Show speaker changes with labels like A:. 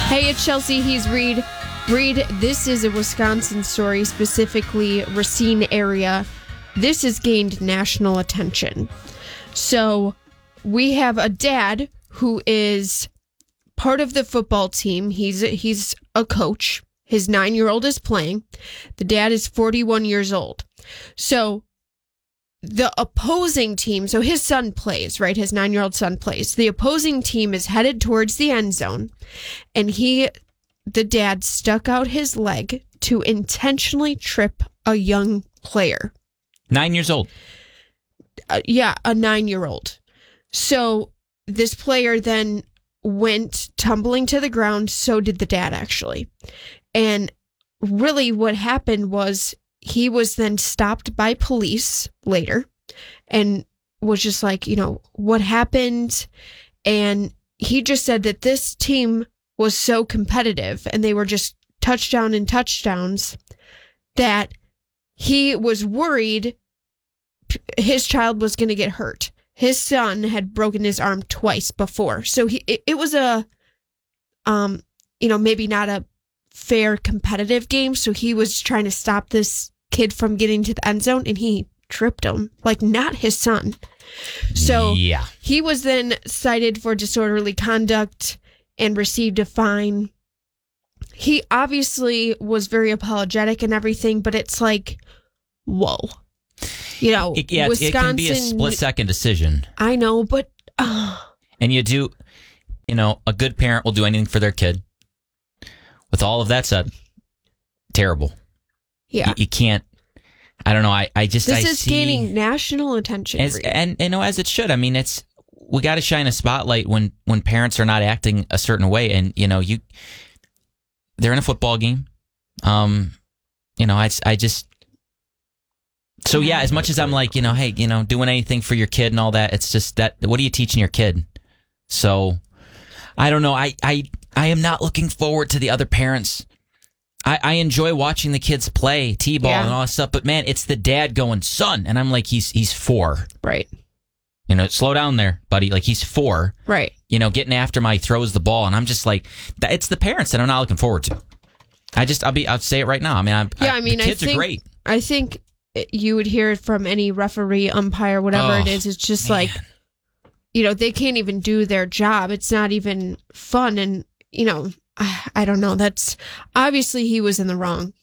A: Hey, it's Chelsea. He's Reed. Reed, this is a Wisconsin story, specifically Racine area. This has gained national attention. So we have a dad who is part of the football team. He's a coach. His 9-year-old is playing. The dad is 41 years old. So the opposing team, so his son plays, right? His 9-year-old son plays. The opposing team is headed towards the end zone, and the dad stuck out his leg to intentionally trip a young player.
B: 9 years old.
A: Yeah, a 9-year-old. So this player then went tumbling to the ground. So did the dad, actually. And really what happened was he was then stopped by police later and was just like, what happened? And he just said that this team was so competitive and they were just touchdown and touchdowns that he was worried his child was going to get hurt. His son had broken his arm twice before. So it was a, maybe not a fair competitive game. So he was trying to stop this kid from getting to the end zone and he tripped him, like not his son. So
B: yeah.
A: He was then cited for disorderly conduct and received a fine. He obviously was very apologetic and everything, but it's like, whoa.
B: Wisconsin, it can be a split-second decision.
A: I know, but...
B: And you do, a good parent will do anything for their kid. With all of that said, terrible.
A: Yeah.
B: You can't, I don't know,
A: This is gaining national attention.
B: And as it should. I mean, we got to shine a spotlight when parents are not acting a certain way. And, they're in a football game. So yeah, as much as I'm like, hey, doing anything for your kid and all that, it's just that, what are you teaching your kid? So, I don't know. I am not looking forward to the other parents. I enjoy watching the kids play T-ball and all that stuff, but man, it's the dad going, son, and I'm like, he's 4.
A: Right.
B: Slow down there, buddy. Like, he's 4.
A: Right.
B: Getting after he throws the ball, and I'm just like, it's the parents that I'm not looking forward to. I'll say it right now. The kids are great.
A: I think you would hear it from any referee, umpire, whatever it is. It's just like, they can't even do their job. It's not even fun. And, I don't know. That's obviously he was in the wrong.